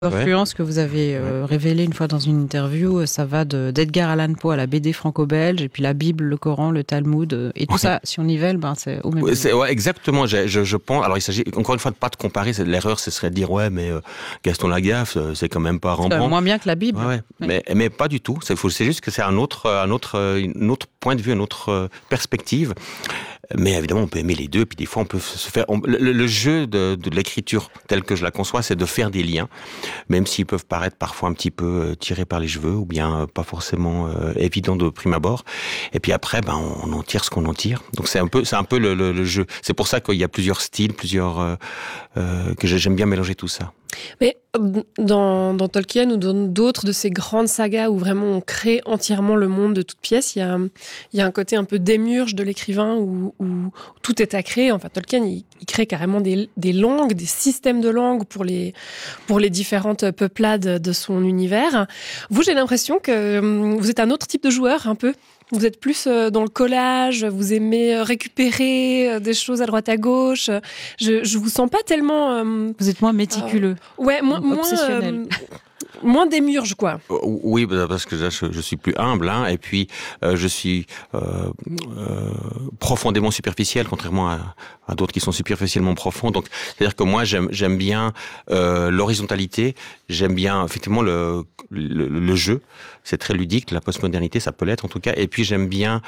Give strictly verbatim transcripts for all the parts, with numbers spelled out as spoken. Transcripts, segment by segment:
L'influence que vous avez euh, révélée une fois dans une interview, ça va de, d'Edgar Allan Poe à la B D franco-belge, et puis la Bible, le Coran, le Talmud, euh, et tout ouais. ça, si on nivelle, ben, c'est au même ouais, c'est, ouais, exactement, je, je, je pense. Alors il s'agit encore une fois de pas de comparer, c'est, l'erreur ce serait de dire ouais mais euh, Gaston Lagaffe, c'est quand même pas Rembrandt. C'est moins bien que la Bible. Ouais, ouais. Oui. Mais, mais pas du tout, c'est, c'est juste que c'est un autre, un autre, un autre point de vue, une autre perspective. Mais évidemment, on peut aimer les deux, puis des fois, on peut se faire... On, le, le jeu de, de l'écriture, tel que je la conçois, c'est de faire des liens, même s'ils peuvent paraître parfois un petit peu euh, tirés par les cheveux, ou bien euh, pas forcément euh, évidents de prime abord. Et puis après, ben, on, on en tire ce qu'on en tire. Donc c'est un peu, c'est un peu le, le, le jeu. C'est pour ça qu'il y a plusieurs styles, plusieurs... Euh, euh, que j'aime bien mélanger tout ça. Mais dans, dans Tolkien ou dans d'autres de ces grandes sagas où vraiment on crée entièrement le monde de toutes pièces, il y a, il y a un côté un peu démiurge de l'écrivain où, où tout est à créer. Enfin, Tolkien, il, il crée carrément des, des langues, des systèmes de langues pour les, pour les différentes peuplades de son univers. Vous, j'ai l'impression que vous êtes un autre type de joueur, un peu. Vous êtes plus dans le collage, vous aimez récupérer des choses à droite à gauche. Je, je vous sens pas tellement... Euh, vous êtes moins méticuleux. Euh, ouais, moins... moins obsessionnel. Euh, moins démiurge, quoi. Oui, parce que je, je suis plus humble, hein, et puis euh, je suis euh, euh, profondément superficiel, contrairement à, à d'autres qui sont superficiellement profonds. Donc, c'est-à-dire que moi, j'aime, j'aime bien euh, l'horizontalité, j'aime bien effectivement le, le, le jeu. C'est très ludique, la postmodernité, ça peut l'être en tout cas. Et puis j'aime bien,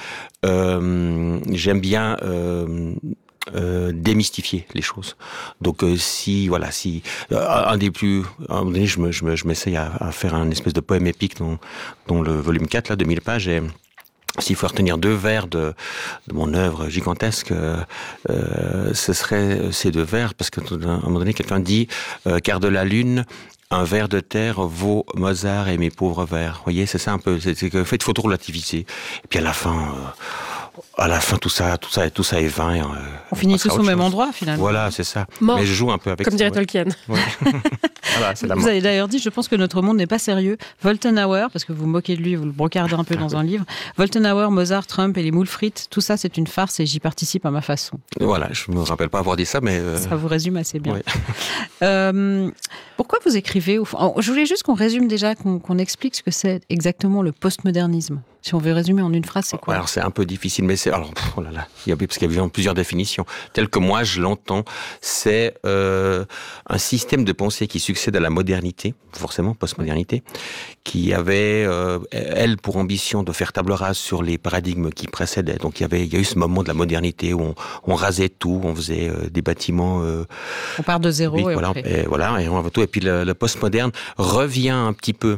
euh, j'aime bien. Euh, Euh, démystifier les choses. Donc euh, si voilà si euh, un des plus à un moment donné je me je me je m'essaye à, à faire un espèce de poème épique dont dont le volume quatre là de mille pages et s'il faut retenir deux vers de, de mon œuvre gigantesque, euh, euh, ce serait ces deux vers, parce qu'à un moment donné, quelqu'un dit euh, « Car de la lune, un ver de terre vaut Mozart et mes pauvres vers ». Vous voyez, c'est ça un peu, c'est, c'est que, faites, faut tout relativiser. Et puis à la fin... Euh, à la fin, tout ça, tout ça, tout ça est vain. Euh, on finit tous au même endroit, finalement. Voilà, c'est ça. Mort. Mais je joue un peu avec Comme ça. Comme dirait ouais. Tolkien. Ouais. Voilà, c'est la vous avez d'ailleurs dit, je pense que notre monde n'est pas sérieux. Woltenhauer, parce que vous moquez de lui, vous le brocardez un peu dans un livre. Woltenhauer, Mozart, Trump et les moules frites, tout ça, c'est une farce et j'y participe à ma façon. Voilà, je me rappelle pas avoir dit ça, mais... Euh... Ça vous résume assez bien. Ouais. euh, pourquoi vous écrivez au fond ? Je voulais juste qu'on résume déjà, qu'on, qu'on explique ce que c'est exactement le postmodernisme. Si on veut résumer en une phrase, c'est quoi ? Alors c'est un peu difficile, mais c'est alors oh là là, il y a parce qu'il y a plusieurs définitions. Tel que moi je l'entends, c'est euh, un système de pensée qui succède à la modernité, forcément postmodernité, qui avait euh, elle pour ambition de faire table rase sur les paradigmes qui précédaient. Donc il y avait il y a eu ce moment de la modernité où on, on rasait tout, on faisait euh, des bâtiments. Euh, on part de zéro oui, et voilà, on fait. Et voilà, et on va tout. Et puis le, le postmoderne revient un petit peu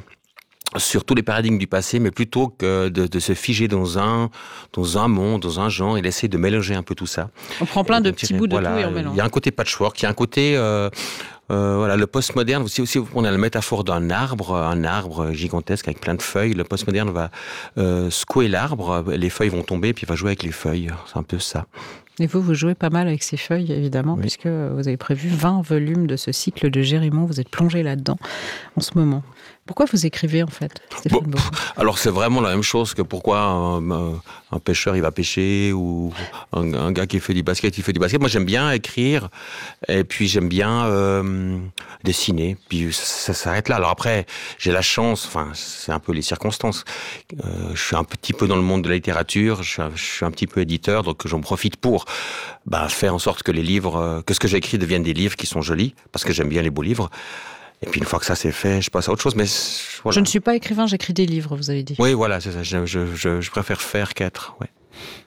sur tous les paradigmes du passé, mais plutôt que de, de se figer dans un, dans un monde, dans un genre, il essaie de mélanger un peu tout ça. On prend plein et de petits bouts de voilà, tout et on mélange. Il y a un côté patchwork, il y a un côté... Euh, Euh, voilà, le postmoderne, aussi, aussi, on a la métaphore d'un arbre, un arbre gigantesque avec plein de feuilles. Le postmoderne va euh, secouer l'arbre, les feuilles vont tomber, puis il va jouer avec les feuilles. C'est un peu ça. Et vous, vous jouez pas mal avec ces feuilles, évidemment, oui. puisque vous avez prévu vingt volumes de ce cycle de Gérimont. Vous êtes plongé là-dedans en ce moment. Pourquoi vous écrivez, en fait, Stéphane bon, alors, c'est vraiment la même chose que pourquoi un, un, un pêcheur, il va pêcher, ou un, un gars qui fait du basket, il fait du basket. Moi, j'aime bien écrire, et puis j'aime bien euh, dessiner, puis ça, ça s'arrête là. Alors après, j'ai la chance, enfin, c'est un peu les circonstances. Euh, je suis un petit peu dans le monde de la littérature, je suis un, je suis un petit peu éditeur, donc j'en profite pour bah, faire en sorte que les livres, que ce que j'écris deviennent des livres qui sont jolis, parce que j'aime bien les beaux livres. Et puis une fois que ça c'est fait, je passe à autre chose. Mais voilà. Je ne suis pas écrivain, j'écris des livres, vous avez dit. Oui, voilà, c'est ça. Je, je, je, je préfère faire qu'être. Ouais.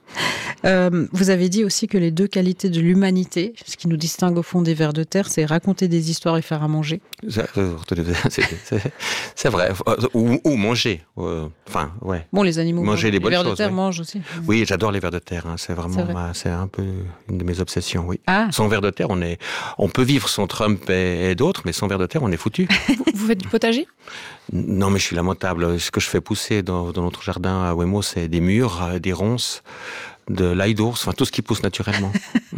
Euh, vous avez dit aussi que les deux qualités de l'humanité, ce qui nous distingue au fond des vers de terre, c'est raconter des histoires et faire à manger. C'est, c'est, c'est, c'est vrai. Ou, ou manger. Enfin, ouais. Bon, les animaux. Manger des bonnes choses. Les vers de terre ouais. mangent aussi. Oui, j'adore les vers de terre. Hein. C'est vraiment, c'est, ma, c'est un peu une de mes obsessions. Oui. Ah. Sans vers de terre, on est, on peut vivre sans Trump et, et d'autres, mais sans vers de terre, on est foutu. vous, vous faites du potager ? Non, mais je suis lamentable. Ce que je fais pousser dans, dans notre jardin à Ouémo, c'est des mûres, des ronces, de l'ail d'ours, enfin tout ce qui pousse naturellement.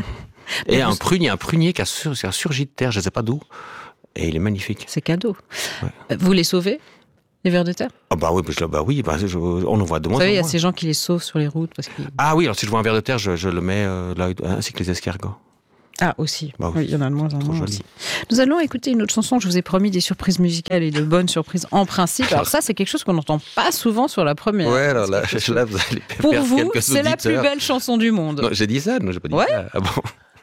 Et un prunier, un prunier qui a, sur, qui a surgi de terre, je ne sais pas d'où, et il est magnifique. C'est cadeau. Ouais. Vous les sauvez, les vers de terre ? Ah bah oui, bah, bah oui bah, je, on en voit de moins en moins. Vous savez, il y a ces gens qui les sauvent sur les routes. Parce qu'ils... Ah oui, alors si je vois un ver de terre, je, je le mets euh, là, ainsi que les escargots. Ah, aussi. Bah, oui, il y en a de moins en moins joli. aussi. Nous allons écouter une autre chanson. Je vous ai promis des surprises musicales et de bonnes surprises en principe. Alors ça, c'est quelque chose qu'on n'entend pas souvent sur la première. Ouais, alors là, que... là, vous allez Pour perdre vous, quelques c'est la plus auditeurs. belle chanson du monde. Non, j'ai dit ça, non, j'ai pas dit ouais. ça. Ah bon.